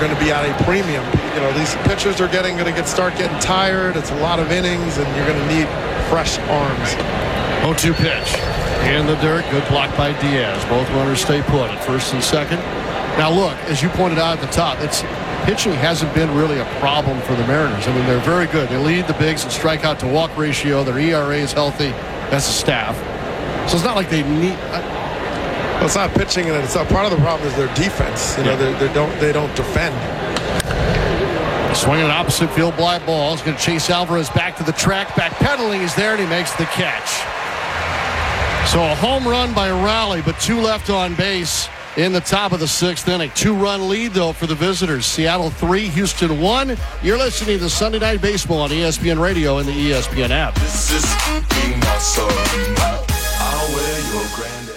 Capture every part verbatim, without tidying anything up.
going to be at a premium. You know, these pitchers are getting going to get start getting tired. It's a lot of innings, and you're going to need fresh arms. oh two pitch. In the dirt. Good block by Diaz. Both runners stay put at first and second. Now, look, as you pointed out at the top, it's pitching hasn't been really a problem for the Mariners. I mean, they're very good. They lead the bigs in strikeout to walk ratio. Their E R A is healthy as a staff. So it's not like they need. I, well, it's not pitching, and it's not, part of the problem is their defense. You know, yeah. they, they don't they don't defend. Swinging an opposite field fly ball. He's going to chase Alvarez back to the track. Back pedaling. He's there, and he makes the catch. So a home run by Raleigh, but two left on base in the top of the sixth inning. Two-run lead, though, for the visitors. Seattle three, Houston one. You're listening to Sunday Night Baseball on E S P N Radio and the E S P N app. This is my son. I'll wear your granddad's.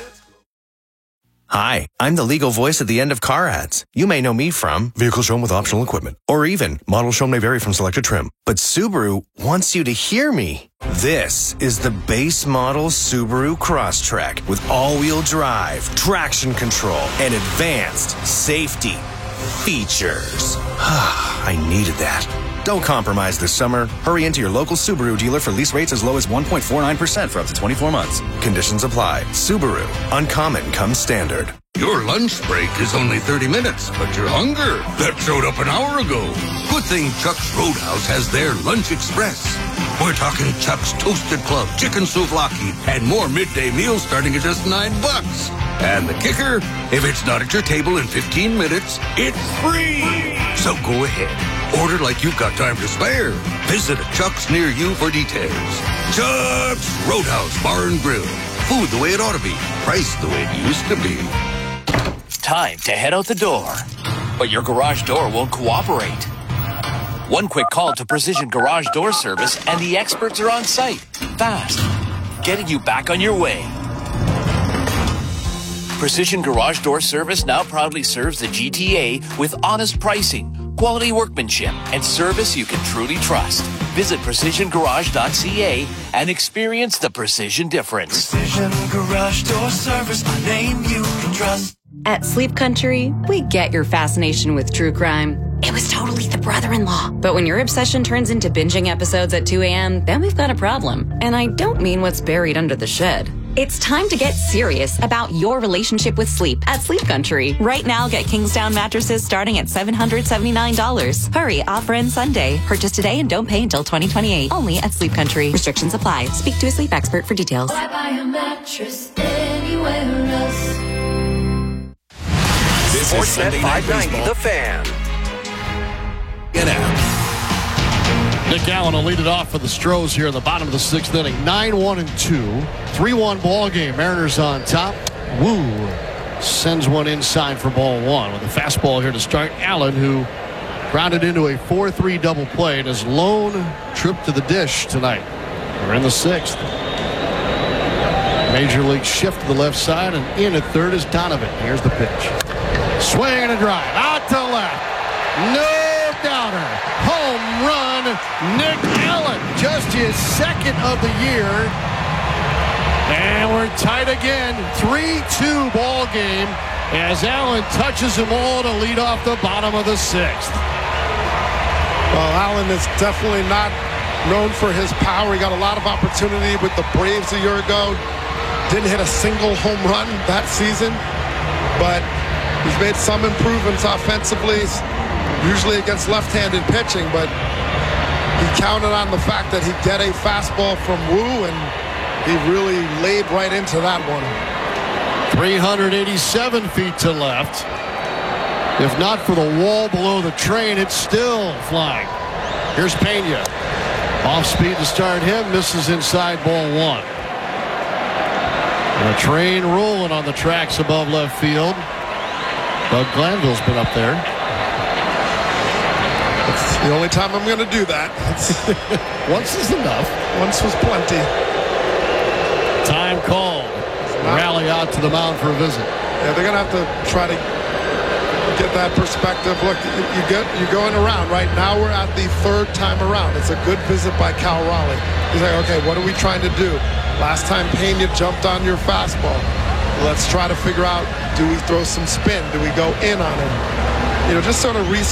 Hi, I'm the legal voice at the end of car ads. You may know me from vehicle shown with optional equipment, or even model shown may vary from selected trim. But Subaru wants you to hear me. This is the base model Subaru Crosstrek with all-wheel drive, traction control, and advanced safety features. I needed that. Don't compromise this summer. Hurry into your local Subaru dealer for lease rates as low as one point four nine percent for up to twenty-four months. Conditions apply. Subaru. Uncommon comes standard. Your lunch break is only thirty minutes, but your hunger, that showed up an hour ago. Good thing Chuck's Roadhouse has their Lunch Express. We're talking Chuck's Toasted Club, Chicken Souvlaki, and more midday meals starting at just nine bucks. And the kicker, if it's not at your table in fifteen minutes, it's free. So go ahead. Order like you've got time to spare. Visit a Chuck's near you for details. Chuck's Roadhouse Bar and Grill. Food the way it ought to be. Price the way it used to be. Time to head out the door. But your garage door won't cooperate. One quick call to Precision Garage Door Service and the experts are on site. Fast. Getting you back on your way. Precision Garage Door Service now proudly serves the G T A with honest pricing, quality workmanship, and service you can truly trust. Visit precision garage dot c a and experience the precision difference. Precision Garage Door Service, a name you can trust. At Sleep Country, we get your fascination with true crime. It was totally the brother-in-law. But when your obsession turns into binging episodes at two a.m., then we've got a problem. And I don't mean what's buried under the shed. It's time to get serious about your relationship with sleep at Sleep Country. Right now, get Kingsdown mattresses starting at seven hundred seventy-nine dollars. Hurry, offer ends Sunday. Purchase today and don't pay until twenty twenty-eight. Only at Sleep Country. Restrictions apply. Speak to a sleep expert for details. Why buy a mattress anywhere else? This is Sunday Night Baseball. The Fan. Get out. Nick Allen will lead it off for the Stros here in the bottom of the sixth inning. nine one and two. three one ball game. Mariners on top. Woo sends one inside for ball one with a fastball here to start. Allen, who grounded into a four three double play in his lone trip to the dish tonight. We're in the sixth. Major league shift to the left side, and in at third is Donovan. Here's the pitch. Swing and a drive. Out to left. No doubter. Home run. Nick Allen. Just his second of the year. And we're tied again. three two ball game as Allen touches them all to lead off the bottom of the sixth. Well, Allen is definitely not known for his power. He got a lot of opportunity with the Braves a year ago. Didn't hit a single home run that season, but he's made some improvements offensively, usually against left-handed pitching, but he counted on the fact that he'd get a fastball from Wu, and he really laid right into that one. three hundred eighty-seven feet to left. If not for the wall below the train, it's still flying. Here's Pena. Off speed to start him, misses inside ball one. And a train rolling on the tracks above left field. Doug Glanville's been up there. It's the only time I'm going to do that. Once is enough. Once was plenty. Time called. Rally out to the mound for a visit. Yeah, they're going to have to try to get that perspective. Look, you get, you're going around. Right now we're at the third time around. It's a good visit by Cal Raleigh. He's like, okay, what are we trying to do? Last time Pena jumped on your fastball. Let's try to figure out, do we throw some spin? Do we go in on him? You know, just sort of reset.